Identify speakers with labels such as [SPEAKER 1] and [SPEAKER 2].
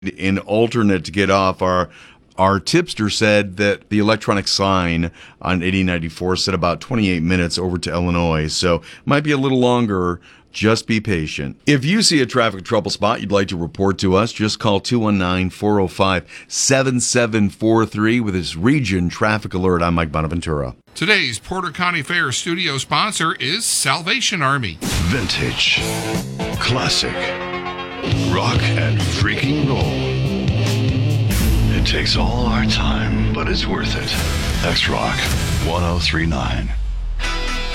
[SPEAKER 1] an alternate to get off. Our tipster said that the electronic sign on 8094 said about 28 minutes over to Illinois, so might be a little longer. Just be patient. If you see a traffic trouble spot you'd like to report to us, just call 219-405-7743 with this region traffic alert. I'm Mike Bonaventura.
[SPEAKER 2] Today's Porter County Fair studio sponsor is Salvation Army.
[SPEAKER 3] Vintage, classic, rock and freaking roll. It takes all our time, but it's worth it. X-Rock 1039.